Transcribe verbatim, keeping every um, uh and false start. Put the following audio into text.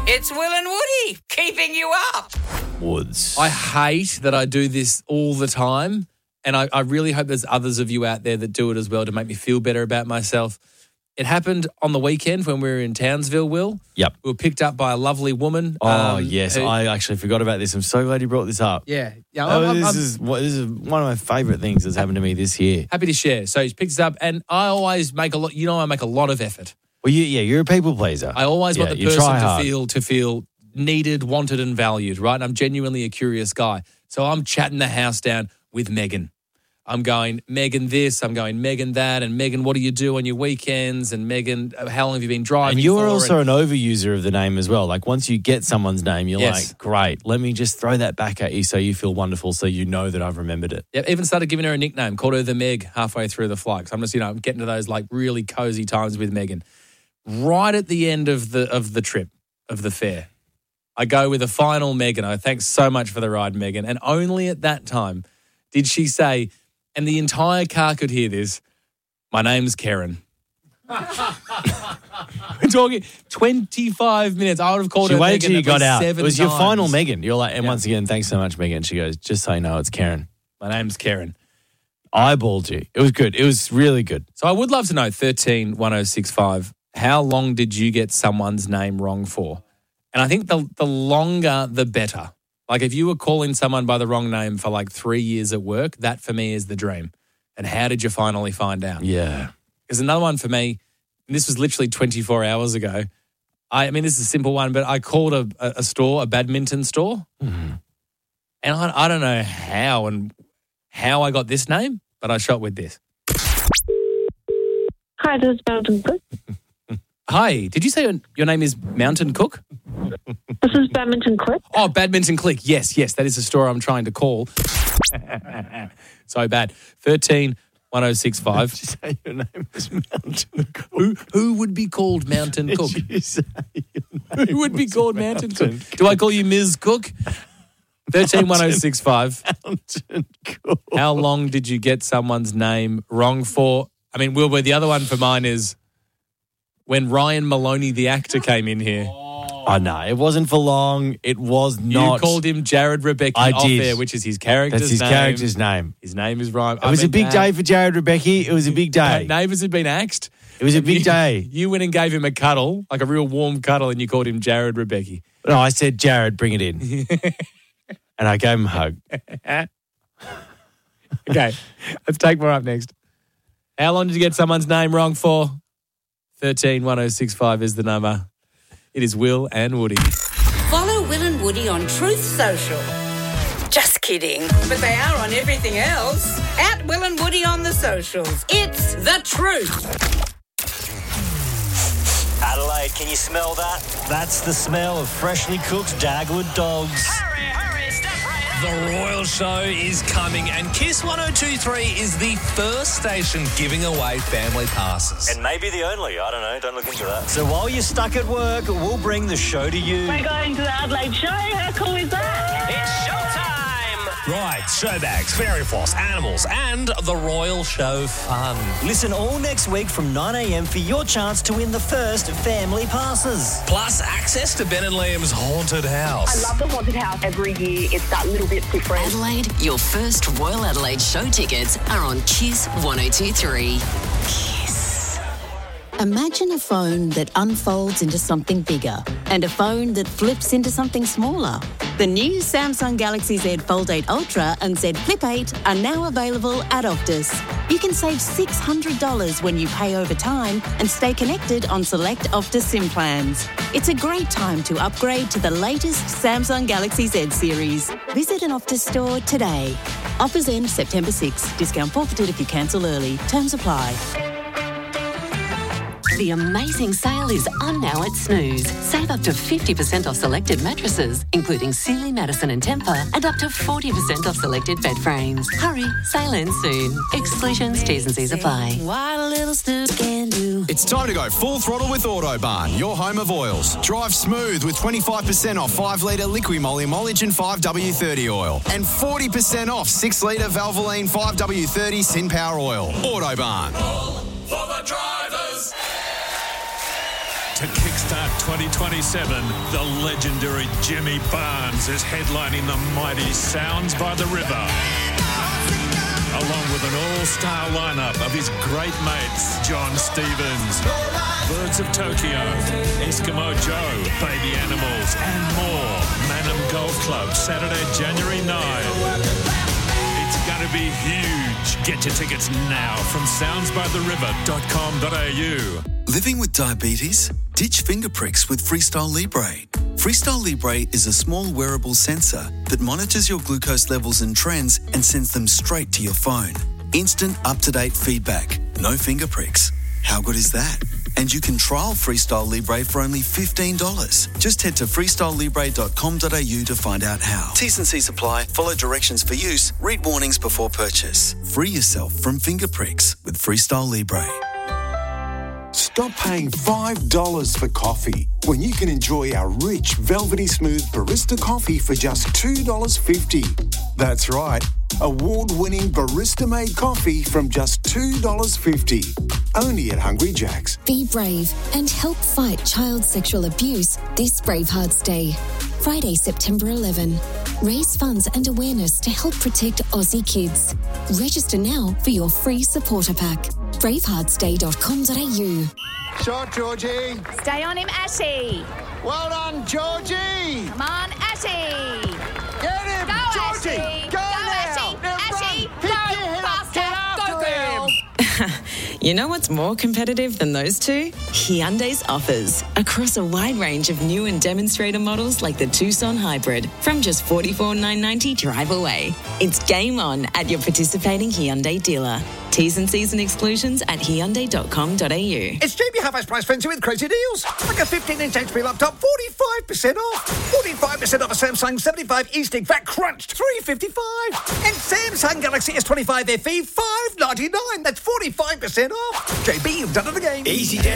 It's Will and Woody keeping you up. Woods. I hate that I do this all the time, and I, I really hope there's others of you out there that do it as well to make me feel better about myself. It happened on the weekend when we were in Townsville, Will. Yep. We were picked up by a lovely woman. Oh, um, yes. who- I actually forgot about this. I'm so glad you brought this up. Yeah. yeah Oh, I'm, I'm- this, I'm is, what, this is one of my favourite things that's happened to me this year. happy to share. So he's picked us up, and I always make a lot, you know, I make a lot of effort. Well, you, yeah, you're a people pleaser. I always yeah, want the you person try to hard. feel to feel needed, wanted, and valued, right? And I'm genuinely a curious guy. So I'm chatting the house down with Megan. I'm going, Megan this, I'm going, Megan that, and Megan, what do you do on your weekends? And Megan, how long have you been driving And you're for? also And- an overuser of the name as well. Like once you get someone's name, you're Yes. like, great, let me just throw that back at you so you feel wonderful so you know that I've remembered it. Yeah, even started giving her a nickname, called her the Meg halfway through the flight. 'Cause I'm just, you know, I'm getting to those like really cozy times with Megan. Right at the end of the of the trip, of the fair, I go with a final Megan. I thanks so much for the ride, Megan. And only at that time did she say, and the entire car could hear this, my name's Karen. We're talking twenty-five minutes. I would have called She her waited Megan till you at got least out. It seven was your times. final Megan. You're like, and Yeah. once again, thanks so much, Megan. She goes, just so you know, it's Karen. My name's Karen. Eyeballed you. It was good. It was really good. So I would love to know, thirteen one oh six five, how long did you get someone's name wrong for? And I think the the longer, the better. Like if you were calling someone by the wrong name for like three years at work, that for me is the dream. And how did you finally find out? Yeah. There's another one for me, and this was literally twenty-four hours ago. I, I mean, this is a simple one, but I called a, a, a store, a badminton store, Mm-hmm. and I, I don't know how and how I got this name, but I shot with this. Hi, this is Mountain Cook. Hi, did you say your, your name is Mountain Cook? This is Badminton Click. Oh, Badminton Click. Yes, yes, that is the store I'm trying to call. So bad. thirteen one oh six five. Did you say your name was Mountain Cook? Who who would be called Mountain Cook? Did you say your name Who would be was called Mountain Cook? Do I call you Miz Cook? thirteen one oh six five. Mountain Cook. How long did you get someone's name wrong for? I mean, Wilbur, the other one for mine is when Ryan Maloney, the actor, came in here. Oh, no, it wasn't for long. It was not. You called him Jared Rebecki I off did. air, which is his character's That's his name. character's name. His name is Ryan. It was a big day for Jared Rebecki. It was a big day. Neighbours had been axed. It was a And big you, day. You went and gave him a cuddle, like a real warm cuddle, and you called him Jared Rebecki. No, I said, Jared, bring it in. And I gave him a hug. Okay, let's take more up next. How long did you get someone's name wrong for? thirteen one oh six five is the number. It is Will and Woody. Follow Will and Woody on Truth Social. Just kidding. But they are on everything else. At Will and Woody on the socials. It's the truth. Adelaide, can you smell that? That's the smell of freshly cooked Dagwood dogs. Hurry, hurry, step right up. The Royal Show is coming, and Kiss one oh two point three is the first station giving away family passes. And maybe the only, I don't know, don't look into that. So while you're stuck at work, we'll bring the show to you. We're going to the Adelaide show. How cool is that? It's showtime! Right, show bags, fairy floss, animals, and the Royal Show fun. Listen all next week from nine a.m. for your chance to win the first family passes. Plus access to Ben and Liam's haunted house. I love the haunted house. Every year it's that little bit different. Adelaide, your first Royal Adelaide show tickets are on Kiss one oh two point three. Kiss. Imagine a phone that unfolds into something bigger and a phone that flips into something smaller. The new Samsung Galaxy Z Fold eight Ultra and Z Flip eight are now available at Optus. You can save six hundred dollars when you pay over time and stay connected on select Optus SIM plans. It's a great time to upgrade to the latest Samsung Galaxy Z series. Visit an Optus store today. Offers end September sixth. Discount forfeited if you cancel early. Terms apply. The amazing sale is on now at Snooze. Save up to fifty percent off selected mattresses, including Sealy, Madison and Tempur, and up to forty percent off selected bed frames. Hurry, sale ends soon. Exclusions, T's and C's apply. What a little Snooze can do. It's time to go full throttle with Autobarn, your home of oils. Drive smooth with twenty-five percent off five litre Liqui Moly Molygen five W thirty oil and forty percent off six litre Valvoline five W thirty Sin Power oil. Autobarn. For the drivers. To kick Kickstart twenty twenty-seven, the legendary Jimmy Barnes is headlining the mighty Sounds by the River, along with an all-star lineup of his great mates, John Stevens, Birds of Tokyo, Eskimo Joe, Baby Animals, and more. Manham Golf Club, Saturday, January ninth. It's going to be huge. Get your tickets now from sounds by the river dot com dot a u. Living with diabetes? Ditch finger pricks with Freestyle Libre. Freestyle Libre is a small wearable sensor that monitors your glucose levels and trends and sends them straight to your phone. Instant, up-to-date feedback. No finger pricks. How good is that? And you can trial Freestyle Libre for only fifteen dollars. Just head to freestyle libre dot com dot a u to find out how. T's and C's apply. Follow directions for use. Read warnings before purchase. Free yourself from finger pricks with Freestyle Libre. Stop paying five dollars for coffee when you can enjoy our rich, velvety smooth barista coffee for just two dollars fifty. That's right, award-winning barista-made coffee from just two dollars fifty. Only at Hungry Jack's. Be brave and help fight child sexual abuse this Bravehearts Day. Friday, September eleventh. Raise funds and awareness to help protect Aussie kids. Register now for your free supporter pack. bravehearts day dot com dot a u. Shot, Georgie. Stay on him, Ashy. Well done, Georgie. Come on, Ashy. Get him, Go, Georgie. Ashy. Go, Go, now. Ashy. Now Ashy, run. go Pick your head up. faster. Get after Go, girl. him. You know what's more competitive than those two? Hyundai's offers. Across a wide range of new and demonstrator models like the Tucson Hybrid from just forty-four thousand nine hundred ninety dollars drive away. It's game on at your participating Hyundai dealer. T's and C's and exclusions at hyundai dot com dot a u. It's J B Half Price Frenzy with crazy deals. Like a fifteen-inch H P laptop, forty-five percent off. forty-five percent off a Samsung seventy-five E-Stick Fat Crunched, three hundred fifty-five dollars. And Samsung Galaxy S twenty-five F E, five hundred ninety-nine dollars. That's forty-five percent off. J B, you've done it again. Easy down.